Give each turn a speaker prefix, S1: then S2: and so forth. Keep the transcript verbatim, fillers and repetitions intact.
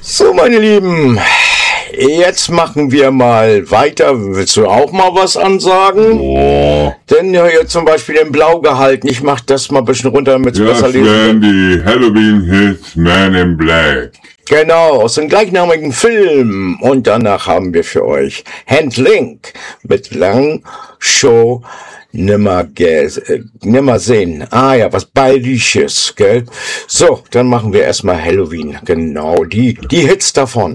S1: So, meine Lieben, jetzt machen wir mal weiter. Willst du auch mal was ansagen?
S2: Oh.
S1: Denn ja, hier zum Beispiel den Blau gehalten. Ich mach das mal ein bisschen runter, damit es
S2: Das
S1: besser lesen
S2: wären
S1: wird.
S2: die Halloween-Hits Man in Black.
S1: Genau, aus dem gleichnamigen Film. Und danach haben wir für euch Handlink mit Lang Show nimmer, äh, nimmer sehen. Ah ja, was Bayerisches, gell? So, dann machen wir erstmal Halloween. Genau, die, die Hits davon.